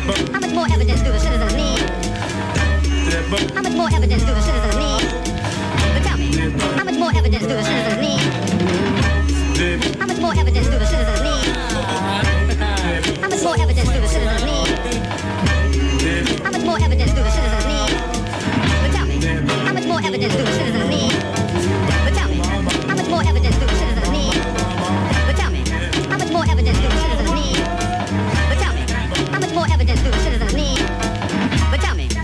How much more evidence do the citizens need? How much more evidence do the citizens need? But tell me, how much more evidence do the citizens need? How much more evidence do the citizens need? How much more evidence do the citizens need? How much more evidence do the citizens need? But tell me, how much more evidence do the citizens need? But tell me, how much more evidence do the citizens need? But tell me, how much more evidence do the citizens need? But tell me, how much more evidence do the citizens need? But tell me.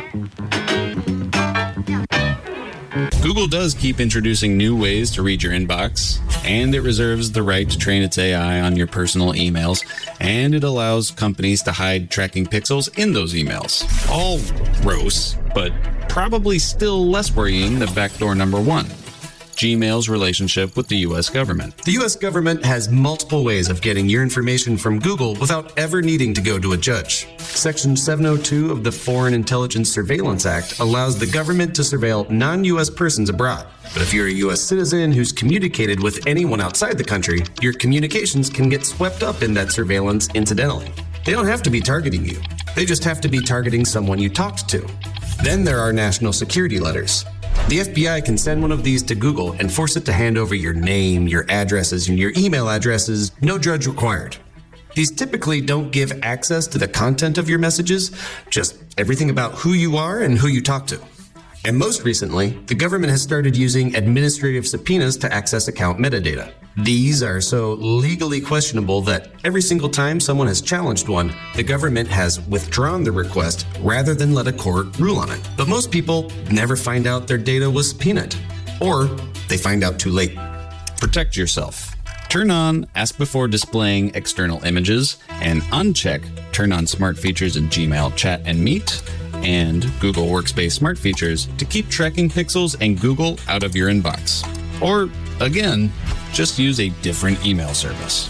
Google does keep introducing new ways to read your inbox, and it reserves the right to train its AI on your personal emails, and it allows companies to hide tracking pixels in those emails. All gross, but probably still less worrying than backdoor number 1. Gmail's relationship with the US government. The US government has multiple ways of getting your information from Google without ever needing to go to a judge. Section 702 of the Foreign Intelligence Surveillance Act allows the government to surveil non-US persons abroad. But if you're a US citizen who's communicated with anyone outside the country, your communications can get swept up in that surveillance incidentally. They don't have to be targeting you. They just have to be targeting someone you talked to. Then there are national security letters. The FBI can send one of these to Google and force it to hand over your name, your addresses, and your email addresses, no judge required. These typically don't give access to the content of your messages, just everything about who you are and who you talk to. And most recently, the government has started using administrative subpoenas to access account metadata. These are so legally questionable that every single time someone has challenged one, the government has withdrawn the request rather than let a court rule on it. But most people never find out their data was subpoenaed, or they find out too late. Protect yourself. Turn on Ask Before Displaying External Images, and uncheck Turn on Smart Features in Gmail, Chat, and Meet, and Google Workspace Smart Features to keep tracking pixels and Google out of your inbox. Or, again, just use a different email service.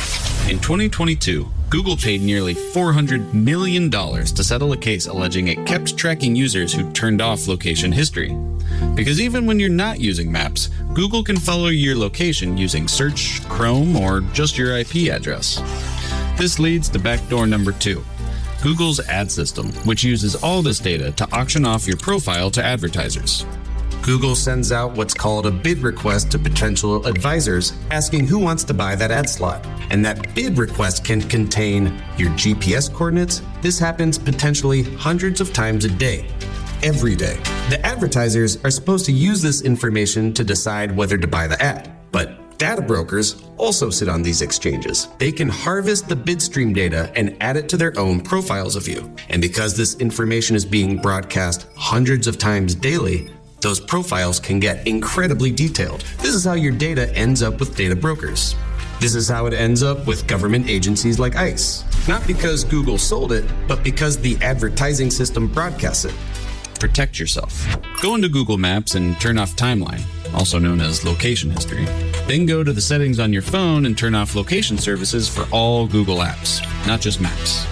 In 2022, Google paid nearly $400 million to settle a case alleging it kept tracking users who turned off location history. Because even when you're not using Maps, Google can follow your location using Search, Chrome, or just your IP address. This leads to backdoor number 2. Google's ad system, which uses all this data to auction off your profile to advertisers. Google sends out what's called a bid request to potential advisors, asking who wants to buy that ad slot. And that bid request can contain your GPS coordinates. This happens potentially hundreds of times a day, every day. The advertisers are supposed to use this information to decide whether to buy the ad. But data brokers also sit on these exchanges. They can harvest the bid stream data and add it to their own profiles of you. And because this information is being broadcast hundreds of times daily, those profiles can get incredibly detailed. This is how your data ends up with data brokers. This is how it ends up with government agencies like ICE. Not because Google sold it, but because the advertising system broadcasts it. Protect yourself. Go into Google Maps and turn off Timeline, also known as location history. Then go to the settings on your phone and turn off location services for all Google apps, not just Maps.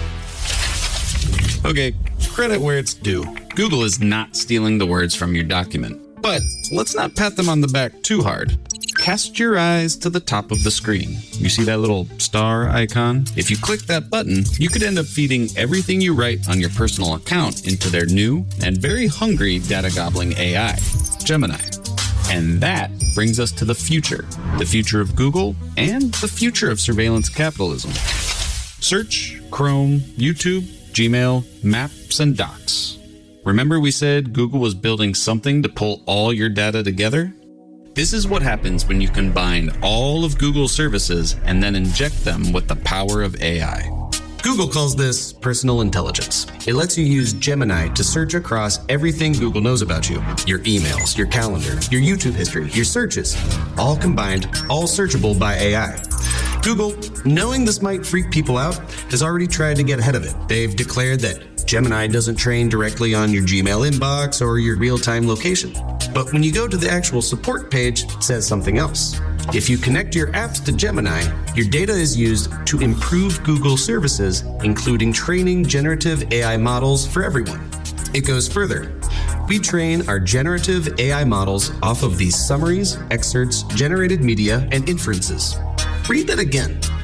Okay, credit where it's due. Google is not stealing the words from your document. But let's not pat them on the back too hard. Cast your eyes to the top of the screen. You see that little star icon? If you click that button, you could end up feeding everything you write on your personal account into their new and very hungry data-gobbling AI, Gemini. And that brings us to the future of Google and the future of surveillance capitalism. Search, Chrome, YouTube, Gmail, Maps, and Docs. Remember we said Google was building something to pull all your data together? This is what happens when you combine all of Google's services and then inject them with the power of AI. Google calls this personal intelligence. It lets you use Gemini to search across everything Google knows about you. Your emails, your calendar, your YouTube history, your searches, all combined, all searchable by AI. Google, knowing this might freak people out, has already tried to get ahead of it. They've declared that Gemini doesn't train directly on your Gmail inbox or your real-time location. But when you go to the actual support page, it says something else. If you connect your apps to Gemini, your data is used to improve Google services, including training generative AI models for everyone. It goes further. We train our generative AI models off of these summaries, excerpts, generated media, and inferences. Read that again.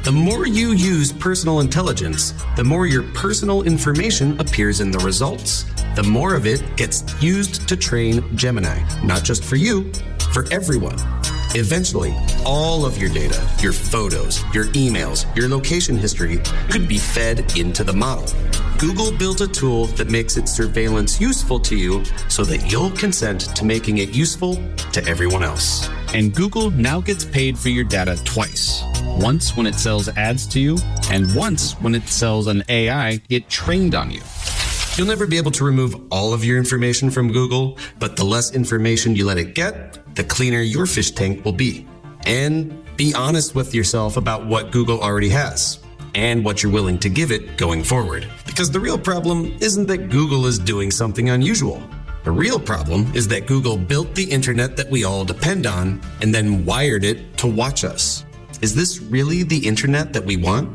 The more you use personal intelligence, the more your personal information appears in the results. The more of it gets used to train Gemini, not just for you, for everyone. Eventually, all of your data, your photos, your emails, your location history could be fed into the model. Google built a tool that makes its surveillance useful to you so that you'll consent to making it useful to everyone else. And Google now gets paid for your data twice. Once when it sells ads to you, and once when it sells an AI it trained on you. You'll never be able to remove all of your information from Google, but the less information you let it get, the cleaner your fish tank will be. And be honest with yourself about what Google already has and what you're willing to give it going forward. Because the real problem isn't that Google is doing something unusual. The real problem is that Google built the internet that we all depend on and then wired it to watch us. Is this really the internet that we want?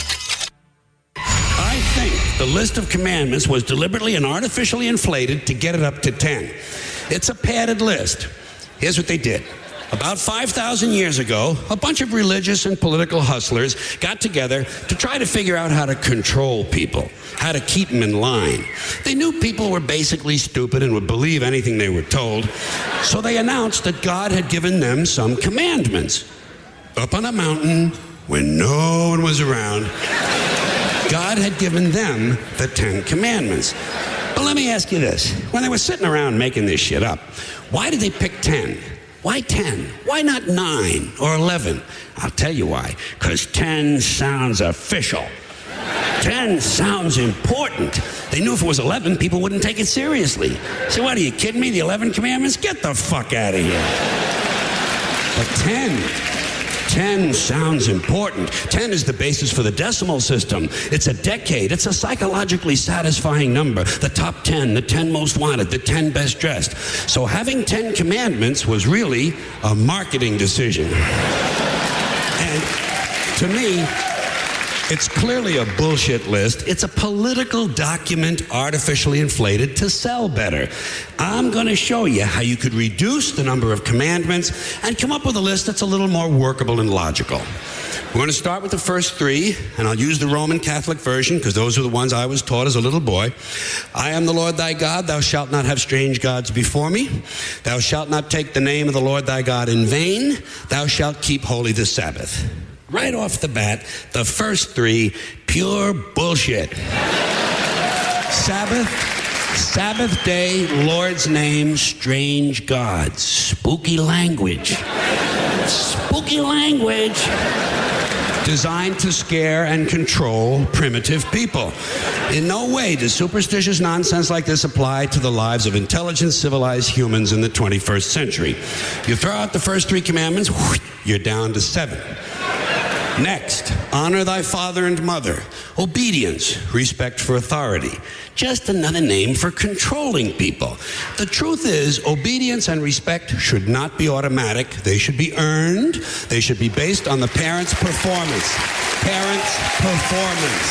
I think the list of commandments was deliberately and artificially inflated to get it up to 10. It's a padded list. Here's what they did. About 5,000 years ago, a bunch of religious and political hustlers got together to try to figure out how to control people, how to keep them in line. They knew people were basically stupid and would believe anything they were told, so they announced that God had given them some commandments. Up on a mountain, when no one was around, God had given them the 10 commandments. But let me ask you this. When they were sitting around making this shit up, why did they pick 10? Why 10? Why not 9 or 11? I'll tell you why. Because 10 sounds official. 10 sounds important. They knew if it was 11, people wouldn't take it seriously. So what, are you kidding me? The 11 commandments? Get the fuck out of here. But 10 sounds important. 10 is the basis for the decimal system. It's a decade. It's a psychologically satisfying number. The top 10, the 10 most wanted, the 10 best dressed. So having 10 commandments was really a marketing decision. And to me, it's clearly a bullshit list. It's a political document artificially inflated to sell better. I'm going to show you how you could reduce the number of commandments and come up with a list that's a little more workable and logical. We're going to start with the first 3, and I'll use the Roman Catholic version because those are the ones I was taught as a little boy. I am the Lord thy God. Thou shalt not have strange gods before me. Thou shalt not take the name of the Lord thy God in vain. Thou shalt keep holy the Sabbath. Right off the bat, the first 3, pure bullshit. Sabbath day, Lord's name, strange gods. Spooky language. Spooky language. Designed to scare and control primitive people. In no way does superstitious nonsense like this apply to the lives of intelligent, civilized humans in the 21st century. You throw out the first 3 commandments, you're down to 7. Next, honor thy father and mother. Obedience, respect for authority. Just another name for controlling people. The truth is, obedience and respect should not be automatic. They should be earned. They should be based on the parent's performance. Parent's performance.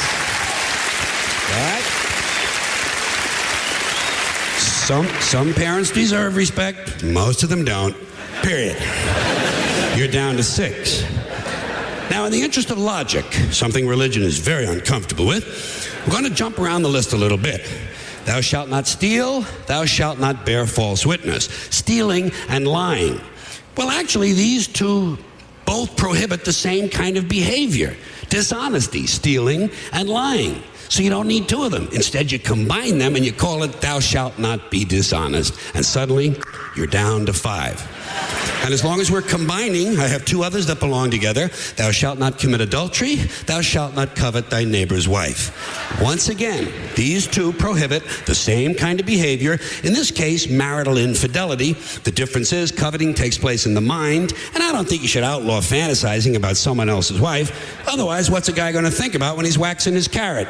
All right? Some parents deserve respect. Most of them don't. Period. You're down to 6. Now, in the interest of logic, something religion is very uncomfortable with, we're going to jump around the list a little bit. Thou shalt not steal, thou shalt not bear false witness. Stealing and lying. Well, actually, these two both prohibit the same kind of behavior. Dishonesty, stealing, and lying. So you don't need 2 of them. Instead, you combine them and you call it thou shalt not be dishonest. And suddenly, you're down to 5. And as long as we're combining, I have 2 others that belong together. Thou shalt not commit adultery. Thou shalt not covet thy neighbor's wife. Once again, these 2 prohibit the same kind of behavior. In this case, marital infidelity. The difference is coveting takes place in the mind. And I don't think you should outlaw fantasizing about someone else's wife. Otherwise, what's a guy going to think about when he's waxing his carrot?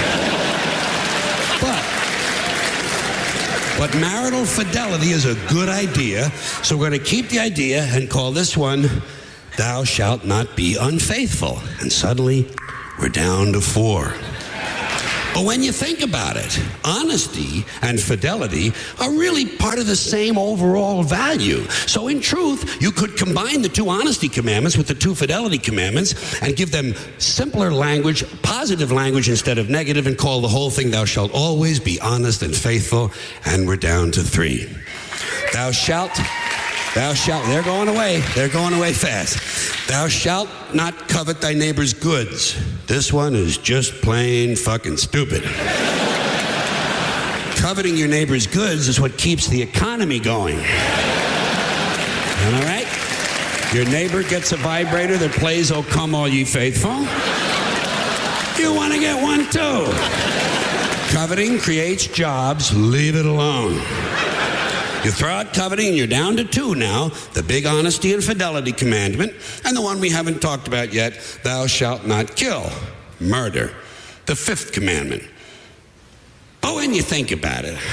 But marital fidelity is a good idea, so we're going to keep the idea and call this one, thou shalt not be unfaithful. And suddenly, we're down to 4. But when you think about it, honesty and fidelity are really part of the same overall value. So in truth, you could combine the 2 honesty commandments with the 2 fidelity commandments and give them simpler language, positive language instead of negative, and call the whole thing, thou shalt always be honest and faithful. And we're down to 3. Thou shalt, they're going away fast. Thou shalt not covet thy neighbor's goods. This one is just plain fucking stupid. Coveting your neighbor's goods is what keeps the economy going. Am I right? Your neighbor gets a vibrator that plays "O Come All Ye Faithful." You want to get one too. Coveting creates jobs. Leave it alone. You throw out coveting and you're down to 2 now, the big honesty and fidelity commandment, and the one we haven't talked about yet, thou shalt not kill, murder, the 5th commandment. But when you think about it,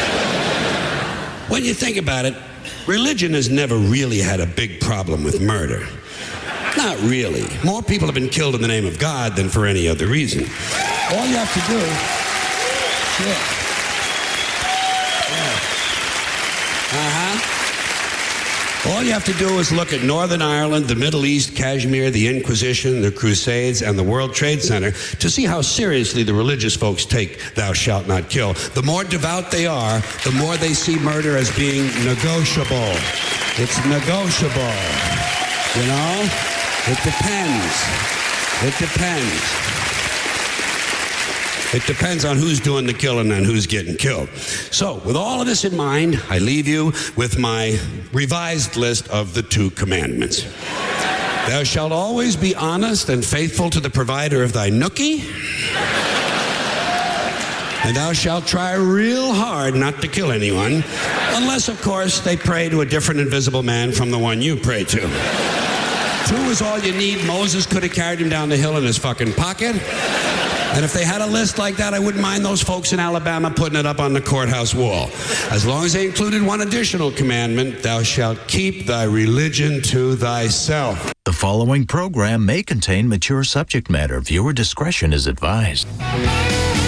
religion has never really had a big problem with murder. Not really. More people have been killed in the name of God than for any other reason. All you have to do... All you have to do is look at Northern Ireland, the Middle East, Kashmir, the Inquisition, the Crusades, and the World Trade Center to see how seriously the religious folks take thou shalt not kill. The more devout they are, the more they see murder as being negotiable. It's negotiable. You know? It depends. It depends on who's doing the killing and who's getting killed. So, with all of this in mind, I leave you with my revised list of the 2 commandments. Thou shalt always be honest and faithful to the provider of thy nookie. And thou shalt try real hard not to kill anyone, unless, of course, they pray to a different invisible man from the one you pray to. 2 is all you need. Moses could have carried him down the hill in his fucking pocket. And if they had a list like that, I wouldn't mind those folks in Alabama putting it up on the courthouse wall. As long as they included one additional commandment, thou shalt keep thy religion to thyself. The following program may contain mature subject matter. Viewer discretion is advised.